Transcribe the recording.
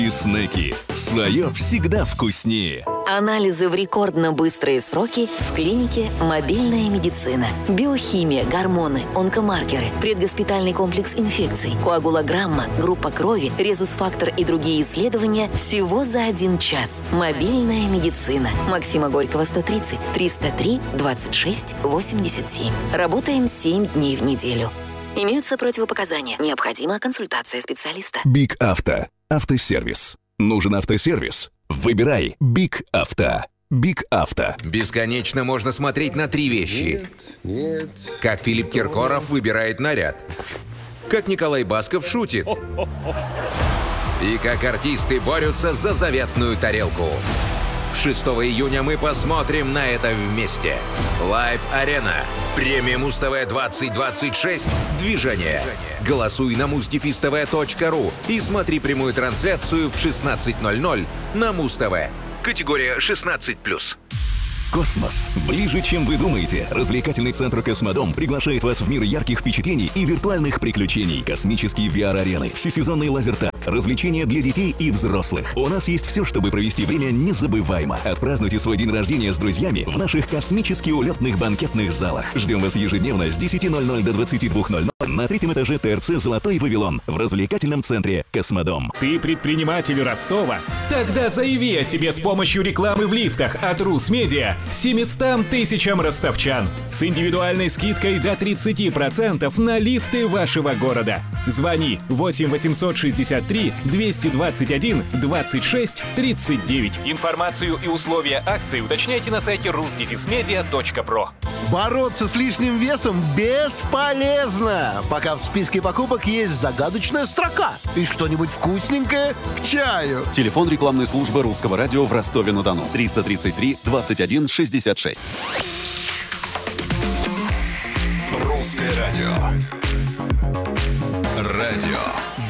И снеки. Свое всегда вкуснее. Анализы в рекордно быстрые сроки в клинике «Мобильная медицина». Биохимия, гормоны, онкомаркеры, предгоспитальный комплекс инфекций, коагулограмма, группа крови, резус-фактор и другие исследования всего за 1 час. «Мобильная медицина». Максима Горького, 130, 303 26 87. Работаем 7 дней в неделю. Имеются противопоказания. Необходима консультация специалиста. Биг Авто. Автосервис. Нужен автосервис? Выбирай Биг Авто. Биг Авто. Бесконечно можно смотреть на 3 вещи. Нет. Как Филипп Киркоров выбирает наряд. Как Николай Басков шутит. И как артисты борются за заветную тарелку. 6 июня мы посмотрим на это вместе. Live Arena. Премия Муз-ТВ 2026. Движение. Голосуй на muzdefistv.ru и смотри прямую трансляцию в 16:00 на Муз-ТВ. Категория 16+. Космос. Ближе, чем вы думаете. Развлекательный центр «Космодом» приглашает вас в мир ярких впечатлений и виртуальных приключений. Космические VR-арены, всесезонный лазертаг, развлечения для детей и взрослых. У нас есть все, чтобы провести время незабываемо. Отпразднуйте свой день рождения с друзьями в наших космически улетных банкетных залах. Ждем вас ежедневно с 10:00 до 22:00 на 3-м этаже ТРЦ «Золотой Вавилон» в развлекательном центре «Космодом». Ты предприниматель Ростова? Тогда заяви о себе с помощью рекламы в лифтах от Русмедиа 700 тысячам ростовчан с индивидуальной скидкой до 30% на лифты вашего города. Звони 8 863 221 26 39. Информацию и условия акции уточняйте на сайте rusdefismedia.pro. Бороться с лишним весом бесполезно, пока в списке покупок есть загадочная строка и что-нибудь вкусненькое к чаю. Телефон рекламной службы Русского радио в Ростове-на-Дону. 333 21 66. Русское радио. Радио